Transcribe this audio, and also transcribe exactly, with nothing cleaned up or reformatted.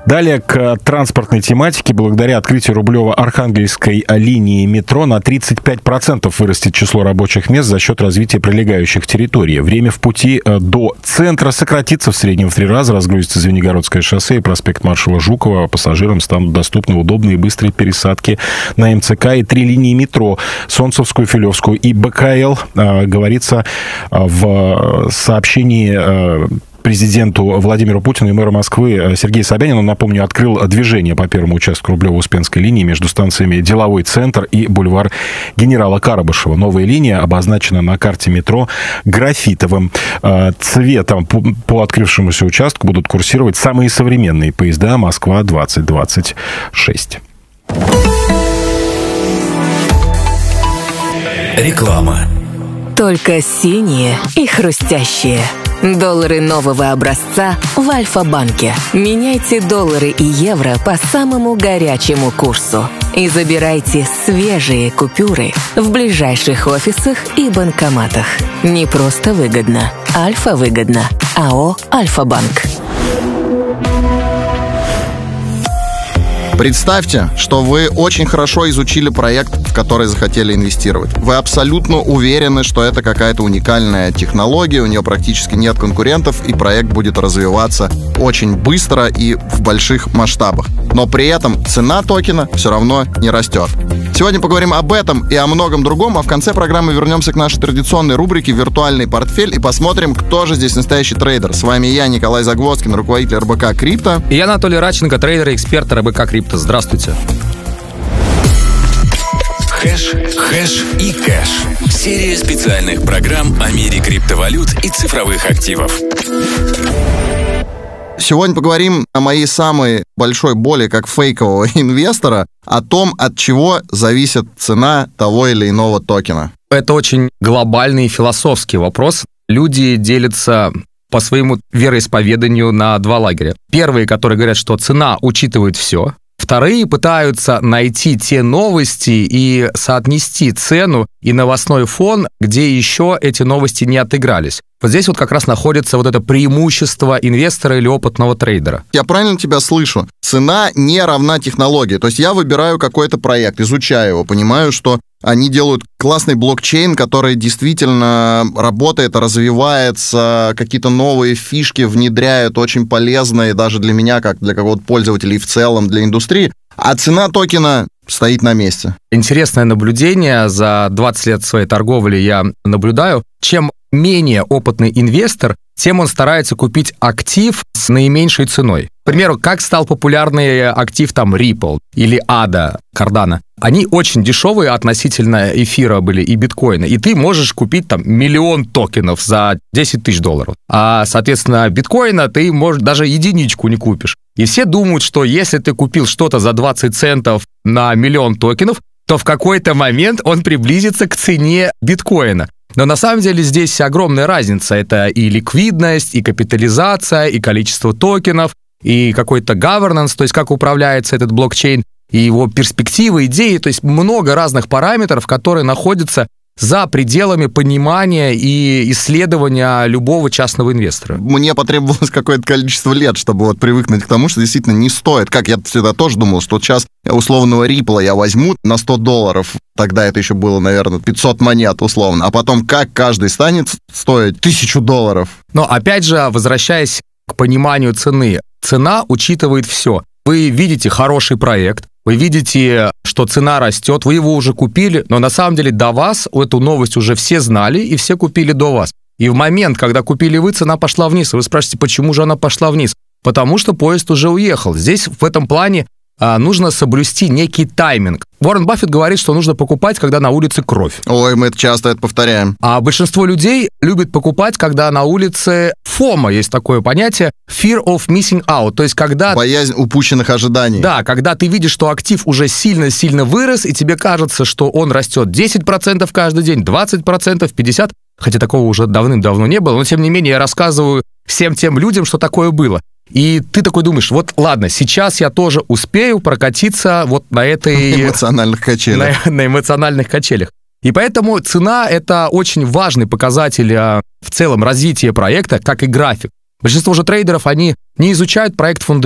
Далее к транспортной тематике. Благодаря открытию Рублево-Архангельской линии метро на тридцать пять процентов вырастет число рабочих мест за счет развития прилегающих территорий. Время в пути до центра сократится в среднем в три раза, разгрузится Звенигородское шоссе и проспект маршала Жукова. Пассажирам станут доступны удобные и быстрые пересадки на эм цэ ка и три линии метро: Солнцевскую, Филевскую и бэ ка эл. Говорится в сообщении президенту Владимиру Путину и мэру Москвы Сергею Собянину. Напомню, открыл движение по первому участку Рублево-Успенской линии между станциями Деловой центр и бульвар генерала Карабышева. Новая линия обозначена на карте метро графитовым цветом. По открывшемуся участку будут курсировать самые современные поезда Москва двадцать двадцать шесть. Реклама. Только синие и хрустящие. Доллары нового образца в Альфа-банке. Меняйте доллары и евро по самому горячему курсу. И забирайте свежие купюры в ближайших офисах и банкоматах. Не просто выгодно. Альфа выгодно. АО «Альфа-банк». Представьте, что вы очень хорошо изучили проект, в который захотели инвестировать. Вы абсолютно уверены, что это какая-то уникальная технология, у нее практически нет конкурентов, и проект будет развиваться очень быстро и в больших масштабах. Но при этом цена токена все равно не растет. Сегодня поговорим об этом и о многом другом, а в конце программы вернемся к нашей традиционной рубрике «Виртуальный портфель» и посмотрим, кто же здесь настоящий трейдер. С вами я, Николай Загвоздкин, руководитель эр бэ ка Крипто. И я, Анатолий Радченко, трейдер и эксперт эр бэ ка Крипто. Здравствуйте. Хэш, хэш и кэш. Серия специальных программ о мире криптовалют и цифровых активов. Сегодня поговорим о моей самой большой боли как фейкового инвестора, о том, от чего зависит цена того или иного токена. Это очень глобальный и философский вопрос. Люди делятся по своему вероисповеданию на два лагеря. Первые, которые говорят, что цена учитывает все. Вторые пытаются найти те новости и соотнести цену и новостной фон, где еще эти новости не отыгрались. Вот здесь вот как раз находится вот это преимущество инвестора или опытного трейдера. Я правильно тебя слышу? Цена не равна технологии. То есть я выбираю какой-то проект, изучаю его, понимаю, что они делают классный блокчейн, который действительно работает, развивается, какие-то новые фишки внедряют, очень полезные даже для меня, как для какого-то пользователя и в целом для индустрии. А цена токена стоит на месте. Интересное наблюдение. За двадцать лет своей торговли я наблюдаю. Чем менее опытный инвестор, тем он старается купить актив с наименьшей ценой. К примеру, как стал популярный актив там Ripple или эй ди эй, Cardano. Они очень дешевые относительно эфира были и биткоина. И ты можешь купить там миллион токенов за десять тысяч долларов. А, соответственно, биткоина ты, может, даже единичку не купишь. И все думают, что если ты купил что-то за двадцать центов на миллион токенов, то в какой-то момент он приблизится к цене биткоина. Но на самом деле здесь огромная разница. Это и ликвидность, и капитализация, и количество токенов, и какой-то governance, то есть как управляется этот блокчейн, и его перспективы, идеи. То есть много разных параметров, которые находятся за пределами понимания и исследования любого частного инвестора. Мне потребовалось какое-то количество лет, чтобы вот привыкнуть к тому, что действительно не стоит. Как я всегда тоже думал, что сейчас условного Ripple я возьму на сто долларов, тогда это еще было, наверное, пятьсот монет условно, а потом как каждый станет стоить тысячу долларов. Но опять же, возвращаясь к пониманию цены, цена учитывает все. Вы видите хороший проект, вы видите, что цена растет, вы его уже купили, но на самом деле до вас эту новость уже все знали и все купили до вас. И в момент, когда купили вы, цена пошла вниз. И вы спрашиваете, почему же она пошла вниз? Потому что поезд уже уехал. Здесь в этом плане а, нужно соблюсти некий тайминг. Уоррен Баффет говорит, что нужно покупать, когда на улице кровь. Ой, мы это часто это повторяем. А большинство людей любит покупать, когда на улице фома, есть такое понятие, fear of missing out, то есть когда... Боязнь упущенных ожиданий. Да, когда ты видишь, что актив уже сильно-сильно вырос, и тебе кажется, что он растет десять процентов каждый день, двадцать процентов, пятьдесят процентов, хотя такого уже давным-давно не было, но тем не менее я рассказываю всем тем людям, что такое было. И ты такой думаешь, вот ладно, сейчас я тоже успею прокатиться вот на этой... эмоциональных качелях. На, на эмоциональных качелях. И поэтому цена – это очень важный показатель в целом развития проекта, как и график. Большинство же трейдеров, они не изучают проект фундаментально.